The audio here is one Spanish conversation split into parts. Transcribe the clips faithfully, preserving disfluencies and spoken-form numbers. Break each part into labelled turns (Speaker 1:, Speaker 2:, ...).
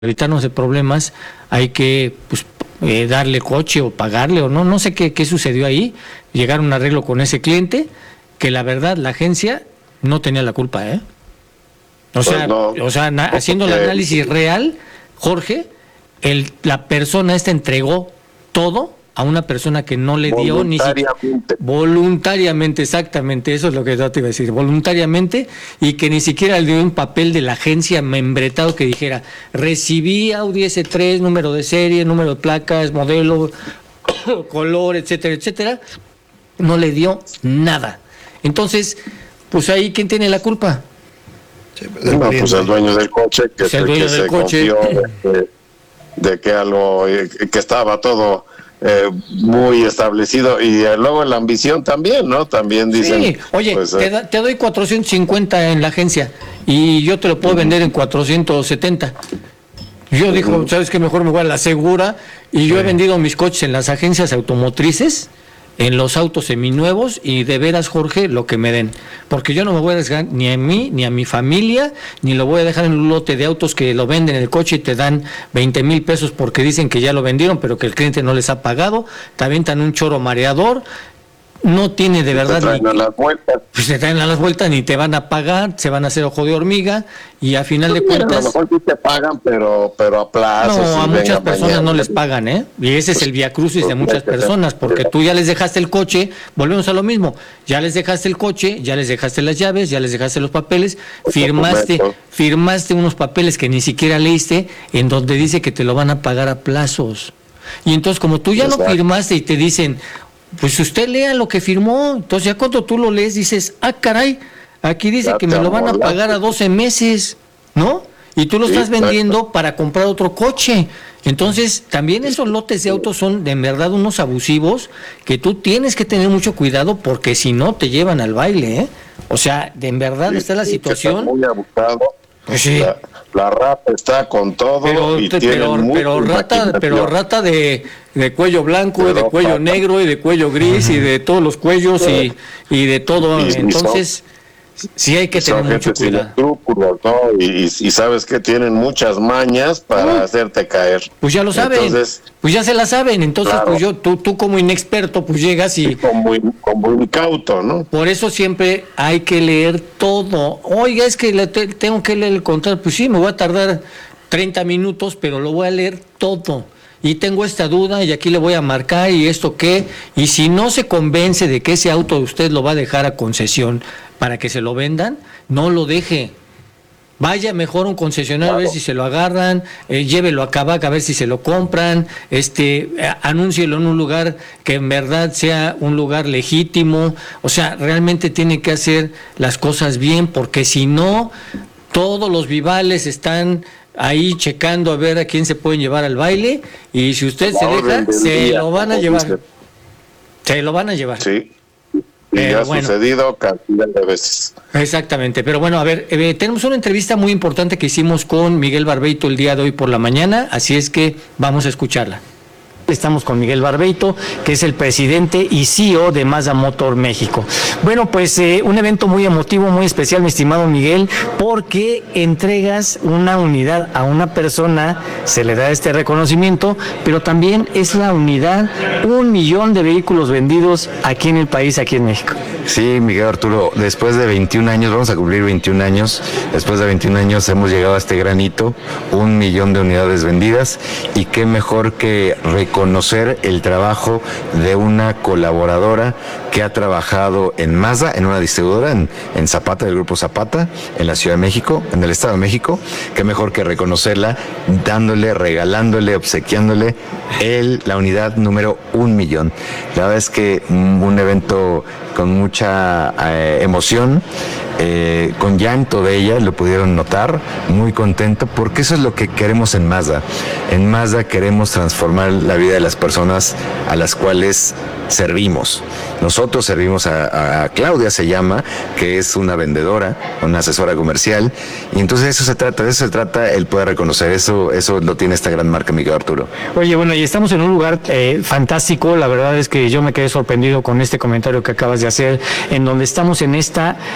Speaker 1: evitarnos de problemas, hay que pues, eh, darle coche o pagarle o no, no sé qué, qué sucedió ahí, llegar a un arreglo con ese cliente, que la verdad la agencia no tenía la culpa, ¿eh? O sea, pues no, o sea na, haciendo el análisis real, Jorge, el, la persona esta entregó todo a una persona que no le dio ni siquiera voluntariamente, exactamente, eso es lo que yo te iba a decir, voluntariamente, y que ni siquiera le dio un papel de la agencia membretado que dijera, recibí Audi ese tres, número de serie, número de placas, modelo, color, etcétera, etcétera, no le dio nada. Entonces, pues ahí, ¿quién tiene la culpa?
Speaker 2: Sí, no, pues el dueño del coche, que, pues el dueño que del se coche. confió de, de que algo, que estaba todo Eh, muy establecido, y eh, luego la ambición también, ¿no? También dicen...
Speaker 1: Sí, oye, pues, te, da, te doy cuatrocientos cincuenta en la agencia y yo te lo puedo uh-huh. vender en cuatrocientos setenta. Yo uh-huh. digo, ¿sabes qué? Mejor me voy a la segura, y yo sí. he vendido mis coches en las agencias automotrices, en los autos seminuevos, y de veras, Jorge, lo que me den, porque yo no me voy a arriesgar ni a mí, ni a mi familia, ni lo voy a dejar en un lote de autos que lo venden en el coche y te dan veinte mil pesos porque dicen que ya lo vendieron, pero que el cliente no les ha pagado, te avientan un choro mareador, no tiene de verdad...
Speaker 2: Te traen
Speaker 1: ni,
Speaker 2: a las vueltas.
Speaker 1: Pues te traen a las vueltas, ni te van a pagar, se van a hacer ojo de hormiga, y a final pues de mira, cuentas...
Speaker 2: A lo mejor sí te pagan, pero, pero a plazos.
Speaker 1: No, a muchas personas
Speaker 2: mañana.
Speaker 1: no les pagan, ¿eh? Y ese pues, es el viacrucis pues, de muchas personas, porque tú ya les dejaste el coche, volvemos a lo mismo, ya les dejaste el coche, ya les dejaste las llaves, ya les dejaste los papeles, firmaste, firmaste unos papeles que ni siquiera leíste, en donde dice que te lo van a pagar a plazos. Y entonces, como tú ya Exacto. lo firmaste y te dicen... Pues usted lea lo que firmó, entonces ya cuando tú lo lees dices, ah caray, aquí dice ya que me lo van a pagar a doce meses, ¿no? Y tú lo sí, estás vendiendo exacto. para comprar otro coche. Entonces también esos lotes de autos son de verdad unos abusivos que tú tienes que tener mucho cuidado, porque si no te llevan al baile, ¿eh? O sea, de en verdad sí, está la situación.
Speaker 2: Está muy abusado.
Speaker 1: Pues sí.
Speaker 2: La, la rata está con todo,
Speaker 1: pero,
Speaker 2: y
Speaker 1: pero, pero rata, pero rata de, de cuello blanco, pero, y de cuello rata. negro, y de cuello gris, uh-huh. y de todos los cuellos, y, y de todo. Y, Entonces, y son, sí hay que tener mucho cuidado.
Speaker 2: ¿No? Y, y sabes que tienen muchas mañas para uh-huh. hacerte caer.
Speaker 1: Pues ya lo saben, Entonces, pues ya se la saben. Entonces, claro. pues yo, tú, tú como inexperto, pues llegas y...
Speaker 2: Como muy, como muy cauto, ¿no?
Speaker 1: Por eso siempre hay que leer todo. Oiga, es que le te, tengo que leer el contrato. Pues sí, me voy a tardar treinta minutos, pero lo voy a leer todo. Y tengo esta duda, y aquí le voy a marcar, y esto qué. Y si no se convence de que ese auto usted lo va a dejar a concesión para que se lo vendan, no lo deje. Vaya mejor a un concesionario, claro. a ver si se lo agarran, eh, llévelo a Kavak a ver si se lo compran, este, eh, anúncielo en un lugar que en verdad sea un lugar legítimo. O sea, realmente tiene que hacer las cosas bien, porque si no, todos los vivales están ahí checando a ver a quién se pueden llevar al baile, y si usted se deja, se lo van a llevar. Se lo van a llevar.
Speaker 2: Sí. Y eh, ha bueno. sucedido cantidad de veces.
Speaker 1: Exactamente, pero bueno, a ver, eh, tenemos una entrevista muy importante que hicimos con Miguel Barbeito el día de hoy por la mañana, así es que vamos a escucharla. Estamos con Miguel Barbeito, que es el presidente y C E O de Mazda Motor México. Bueno, pues eh, un evento muy emotivo, muy especial, mi estimado Miguel, porque entregas una unidad a una persona, se le da este reconocimiento, pero también es la unidad, un millón de vehículos vendidos aquí en el país, aquí en México.
Speaker 3: Sí, Miguel Arturo, después de veintiún años, vamos a cumplir veintiún años, después de veintiún años hemos llegado a este gran hito, un millón de unidades vendidas, y qué mejor que reconocer el trabajo de una colaboradora que ha trabajado en Mazda, en una distribuidora, en, en Zapata, del grupo Zapata, en la Ciudad de México, en el Estado de México. Qué mejor que reconocerla dándole, regalándole, obsequiándole el, la unidad número un millón. La verdad es que un evento con mucha eh, emoción, eh, con llanto de ella, lo pudieron notar, muy contento, porque eso es lo que queremos en Mazda. En Mazda queremos transformar la vida de las personas a las cuales servimos. Nosotros servimos a, a Claudia, se llama, que es una vendedora, una asesora comercial, y entonces eso se trata, de eso se trata el poder reconocer, eso, eso lo tiene esta gran marca, Miguel Arturo.
Speaker 1: Oye, bueno, y estamos en un lugar eh, fantástico, la verdad es que yo me quedé sorprendido con este comentario que acabas de hacer, en donde estamos en esta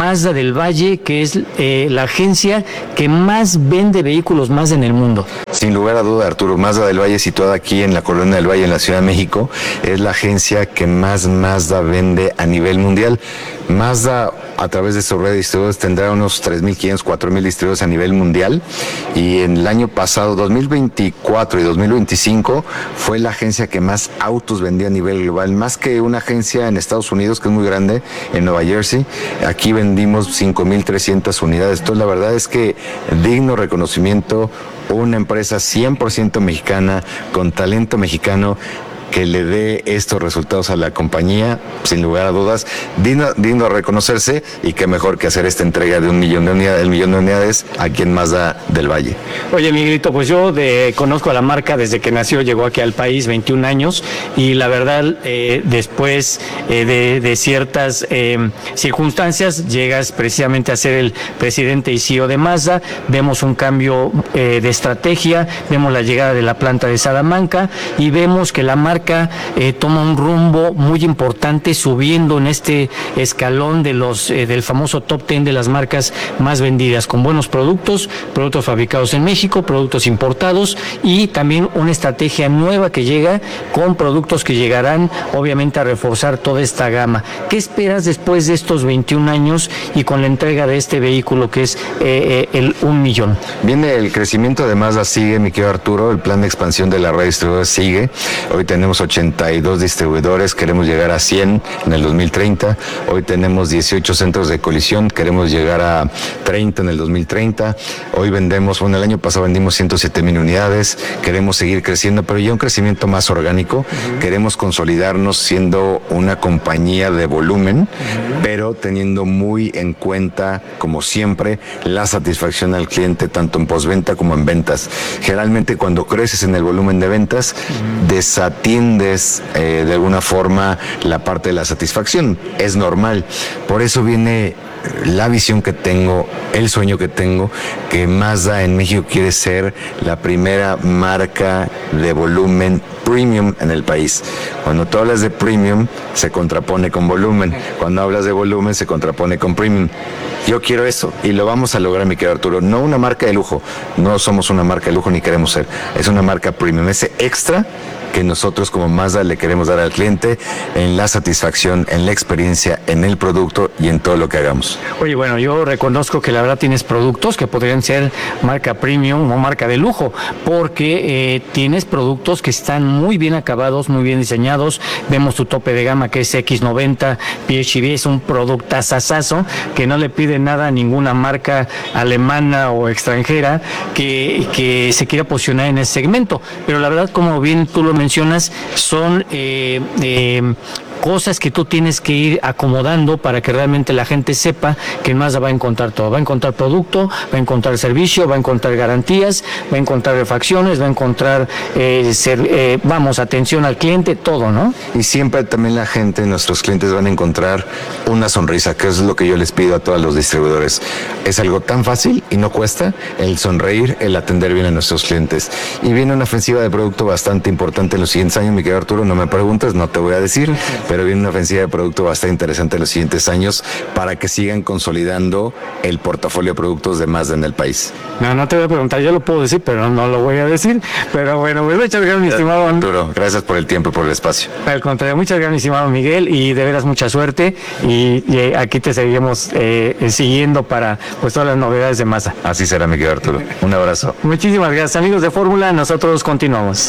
Speaker 1: Mazda del Valle, que es eh, la agencia que más vende vehículos Mazda en el mundo.
Speaker 3: Sin lugar a duda, Arturo, Mazda del Valle, situada aquí en la Colonia del Valle, en la Ciudad de México, es la agencia que más Mazda vende a nivel mundial. Mazda, a través de su red de distribuidores, tendrá unos tres mil quinientos, cuatro mil distribuidores a nivel mundial, y en el año pasado, dos mil veinticuatro y dos mil veinticinco, fue la agencia que más autos vendía a nivel global, más que una agencia en Estados Unidos, que es muy grande, en Nueva Jersey. Aquí vendimos cinco mil trescientas unidades. Entonces, la verdad es que digno reconocimiento, una empresa cien por ciento mexicana, con talento mexicano, que le dé estos resultados a la compañía, sin lugar a dudas, digno, digno a reconocerse, y qué mejor que hacer esta entrega de un millón de unidades, el millón de unidades a quien Mazda del Valle.
Speaker 1: Oye, Miguelito, pues yo de, conozco a la marca desde que nació, llegó aquí al país, veintiún años, y la verdad, eh, después eh, de, de ciertas eh, circunstancias, llegas precisamente a ser el presidente y C E O de Mazda. Vemos un cambio eh, de estrategia, vemos la llegada de la planta de Salamanca, y vemos que la marca Eh, toma un rumbo muy importante, subiendo en este escalón de los eh, del famoso top diez de las marcas más vendidas, con buenos productos, productos fabricados en México, productos importados, y también una estrategia nueva que llega con productos que llegarán obviamente a reforzar toda esta gama. ¿Qué esperas después de estos veintiún años y con la entrega de este vehículo que es eh, eh, el un millón?
Speaker 3: Viene el crecimiento de Mazda, sigue, mi querido Arturo, el plan de expansión de la red distribuidora sigue. Hoy tenemos ochenta y dos distribuidores, queremos llegar a cien en el dos mil treinta. Hoy tenemos dieciocho centros de colisión, queremos llegar a treinta en el dos mil treinta. Hoy vendemos, bueno, el año pasado vendimos ciento siete mil unidades, queremos seguir creciendo, pero ya un crecimiento más orgánico. Uh-huh. Queremos consolidarnos siendo una compañía de volumen, uh-huh, pero teniendo muy en cuenta, como siempre, la satisfacción al cliente, tanto en postventa como en ventas. Generalmente, cuando creces en el volumen de ventas, uh-huh, desatiendes eh, de alguna forma la parte de la satisfacción. Es normal. Por eso viene la visión que tengo, el sueño que tengo, que Mazda en México quiere ser la primera marca de volumen premium en el país. Cuando tú hablas de premium, se contrapone con volumen. Cuando hablas de volumen, se contrapone con premium. Yo quiero eso, y lo vamos a lograr, mi querido Arturo. No una marca de lujo, no somos una marca de lujo ni queremos ser. Es una marca premium, ese extra que nosotros como Mazda le queremos dar al cliente en la satisfacción, en la experiencia, en el producto y en todo lo que hagamos.
Speaker 1: Oye, bueno, yo reconozco que la verdad tienes productos que podrían ser marca premium o marca de lujo, porque eh, tienes productos que están muy bien acabados, muy bien diseñados. Vemos tu tope de gama, que es equis noventa P H E V, es un productazazazo que no le pide nada a ninguna marca alemana o extranjera que, que se quiera posicionar en ese segmento. Pero la verdad, como bien tú lo mencionas, son eh, eh, cosas que tú tienes que ir acomodando para que realmente la gente sepa que en Mazda va a encontrar todo. Va a encontrar producto, va a encontrar servicio, va a encontrar garantías, va a encontrar refacciones, va a encontrar, eh, ser, eh, vamos, atención al cliente, todo, ¿no?
Speaker 3: Y siempre también la gente, nuestros clientes, van a encontrar una sonrisa, que es lo que yo les pido a todos los distribuidores. Es algo tan fácil y no cuesta el sonreír, el atender bien a nuestros clientes. Y viene una ofensiva de producto bastante importante en los siguientes años, mi querido Arturo, no me preguntes, no te voy a decir, pero viene una ofensiva de producto bastante interesante en los siguientes años para que sigan consolidando el portafolio de productos de Mazda en el país.
Speaker 1: No, no te voy a preguntar, yo lo puedo decir, pero no lo voy a decir. Pero bueno, muchas gracias, mi estimado
Speaker 3: Arturo, gracias por el tiempo y por el espacio.
Speaker 1: Al contrario, muchas gracias, mi estimado Miguel, y de veras mucha suerte, y, y aquí te seguiremos eh, siguiendo para pues todas las novedades de Mazda.
Speaker 3: Así será, mi querido Arturo. Un abrazo.
Speaker 1: Muchísimas gracias, amigos de Fórmula, nosotros continuamos.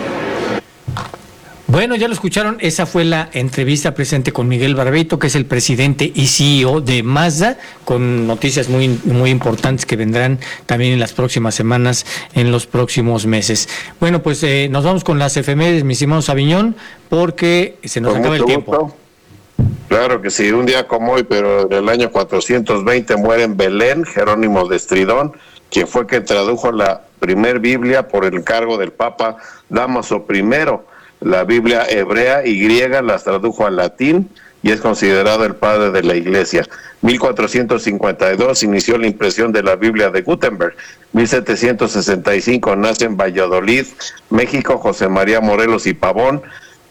Speaker 1: Bueno, ya lo escucharon, esa fue la entrevista presente con Miguel Barbeito, que es el presidente y C E O de Mazda, con noticias muy, muy importantes que vendrán también en las próximas semanas, en los próximos meses. Bueno, pues eh, nos vamos con las efemérides, mi estimado Sabiñón, porque se nos
Speaker 2: con
Speaker 1: acaba el tiempo.
Speaker 2: Gusto. Claro que sí, un día como hoy, pero en el año cuatrocientos veinte muere en Belén Jerónimo de Estridón, quien fue que tradujo la primer Biblia por el encargo del Papa Dámaso primero. La Biblia hebrea y griega las tradujo al latín y es considerado el padre de la Iglesia. mil cuatrocientos cincuenta y dos inició la impresión de la Biblia de Gutenberg. mil setecientos sesenta y cinco nace en Valladolid, México, José María Morelos y Pavón,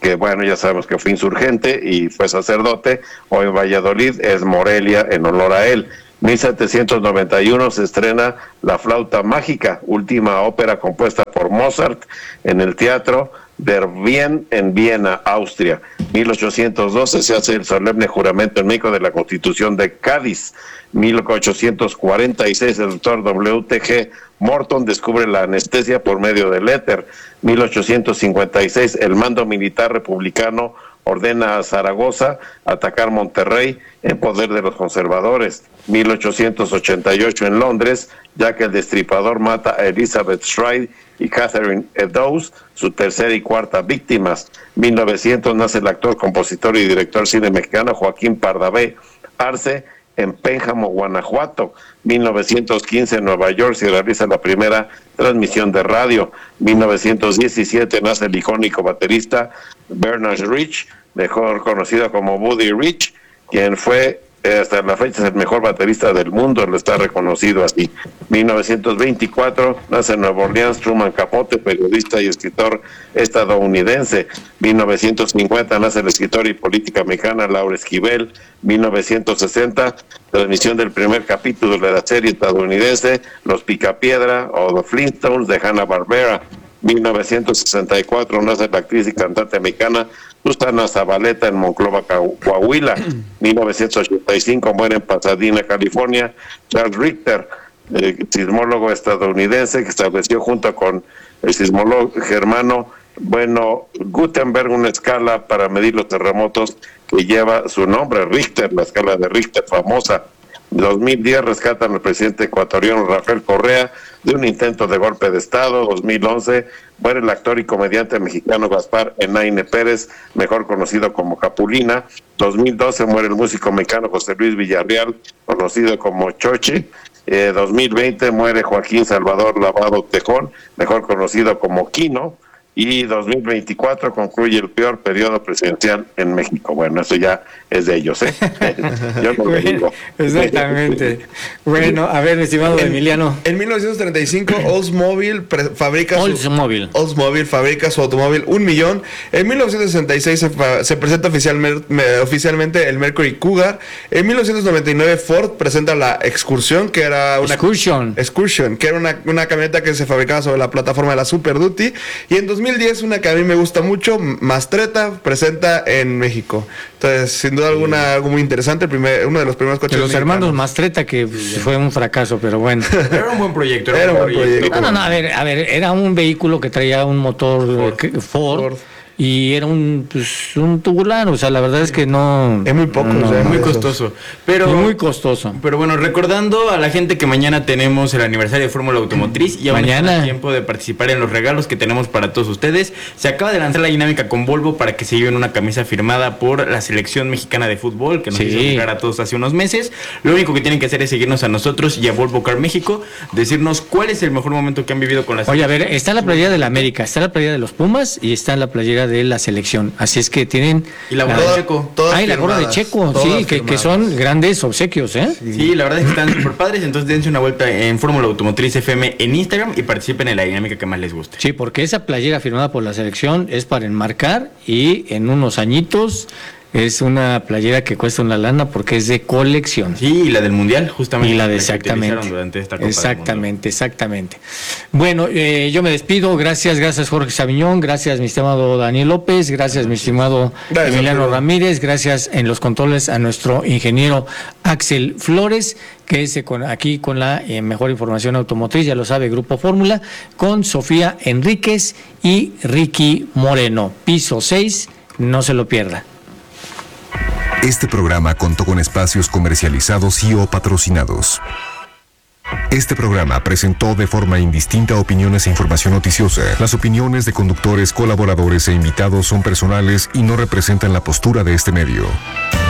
Speaker 2: que bueno, ya sabemos que fue insurgente y fue sacerdote. Hoy Valladolid es Morelia en honor a él. mil setecientos noventa y uno se estrena La Flauta Mágica, última ópera compuesta por Mozart en el Teatro Der Wien en Viena, Austria. mil ochocientos doce se hace el solemne juramento en México de la Constitución de Cádiz. mil ochocientos cuarenta y seis el doctor W T G Morton descubre la anestesia por medio del éter. mil ochocientos cincuenta y seis el mando militar republicano ordena a Zaragoza atacar Monterrey en poder de los conservadores. mil ochocientos ochenta y ocho en Londres, ya que el destripador mata a Elizabeth Stride y Catherine Eddowes, su tercera y cuarta víctimas. mil novecientos nace el actor, compositor y director de cine mexicano Joaquín Pardavé Arce en Pénjamo, Guanajuato. mil novecientos quince en Nueva York se realiza la primera transmisión de radio. mil novecientos diecisiete nace el icónico baterista Bernard Rich, mejor conocido como Buddy Rich, quien fue eh, hasta la fecha es el mejor baterista del mundo, lo está reconocido así. mil novecientos veinticuatro nace en Nueva Orleans Truman Capote, periodista y escritor estadounidense. mil novecientos cincuenta nace el escritor y política mexicana Laura Esquivel. mil novecientos sesenta transmisión del primer capítulo de la serie estadounidense Los Picapiedra o The Flintstones de Hanna-Barbera. mil novecientos sesenta y cuatro nace la actriz y cantante mexicana Susana Zabaleta en Monclova, Coahuila. mil novecientos ochenta y cinco muere en Pasadena, California, Charles Richter, eh, sismólogo estadounidense que estableció junto con el sismólogo germano Bueno Gutenberg una escala para medir los terremotos que lleva su nombre, Richter, la escala de Richter famosa. dos mil diez rescatan al presidente ecuatoriano Rafael Correa de un intento de golpe de Estado. dos mil once muere el actor y comediante mexicano Gaspar Enaine Pérez, mejor conocido como Capulina. dos mil doce muere el músico mexicano José Luis Villarreal, conocido como Choche. Eh, dos mil veinte muere Joaquín Salvador Lavado Tejón, mejor conocido como Quino. Y dos mil veinticuatro concluye el peor periodo presidencial en México. Bueno, eso ya es de ellos, ¿eh? Yo no lo digo.
Speaker 1: Exactamente. Bueno, a ver, estimado en, Emiliano.
Speaker 4: En mil novecientos treinta y cinco, Oldsmobile pre- fabrica
Speaker 1: Oldsmobile.
Speaker 4: su Oldsmobile fabrica su automóvil un millón. En mil novecientos sesenta y seis se, fa- se presenta oficialmente, oficialmente el Mercury Cougar. En mil novecientos noventa y nueve Ford presenta la Excursion, que era una
Speaker 1: Excursion,
Speaker 4: Excursion que era una, una camioneta que se fabricaba sobre la plataforma de la Super Duty. Y en dos mil diez una que a mí me gusta mucho, Mastretta, presenta en México. Entonces, sin duda alguna, algo muy interesante, el primer, uno de los primeros coches
Speaker 1: de los
Speaker 4: mexicanos.
Speaker 1: hermanos Mastretta, que sí, fue un fracaso, pero bueno.
Speaker 5: Era un buen proyecto.
Speaker 4: Era, era un buen proyecto. proyecto.
Speaker 1: No, no, no, a ver, a ver, era un vehículo que traía un motor Ford, Ford, Ford. Y era un, pues, un tubular, o sea, la verdad es que no...
Speaker 4: Es muy poco,
Speaker 1: no,
Speaker 4: o sea,
Speaker 5: es muy costoso. Pero,
Speaker 1: es muy costoso.
Speaker 5: Pero bueno, recordando a la gente que mañana tenemos el aniversario de Fórmula Automotriz y aún
Speaker 1: mañana
Speaker 5: está tiempo de participar en los regalos que tenemos para todos ustedes. Se acaba de lanzar la dinámica con Volvo para que se lleven una camisa firmada por la selección mexicana de fútbol que nos sí. hizo llegar a todos hace unos meses. Lo único que tienen que hacer es seguirnos a nosotros y a Volvo Car México, decirnos cuál es el mejor momento que han vivido con la selección.
Speaker 1: Oye, a ver, está la playera de la América, está la playera de los Pumas y está la playera de la selección. Así es que tienen...
Speaker 5: Y la gorra de Checo.
Speaker 1: Ah, y la gorra de Checo, sí, que, que son grandes obsequios, ¿eh?
Speaker 5: Sí, sí, la verdad es que están súper padres, entonces dense una vuelta en Fórmula Automotriz F M en Instagram y participen en la dinámica que más les guste.
Speaker 1: Sí, porque esa playera firmada por la selección es para enmarcar y en unos añitos... Es una playera que cuesta una lana porque es de colección.
Speaker 5: Sí, y la del Mundial, justamente.
Speaker 1: Y la de exactamente.
Speaker 5: Durante esta Copa
Speaker 1: exactamente, exactamente. Bueno, eh, yo me despido. Gracias, gracias Jorge Sabiñón. Gracias, mi estimado Daniel López. Gracias, mi estimado gracias, Emiliano Pedro. Ramírez. Gracias en los controles a nuestro ingeniero Axel Flores, que es con, aquí con la eh, mejor información automotriz, ya lo sabe, Grupo Fórmula, con Sofía Enríquez y Ricky Moreno. Piso seis, no se lo pierda.
Speaker 6: Este programa contó con espacios comercializados y o patrocinados. Este programa presentó de forma indistinta opiniones e información noticiosa. Las opiniones de conductores, colaboradores e invitados son personales y no representan la postura de este medio.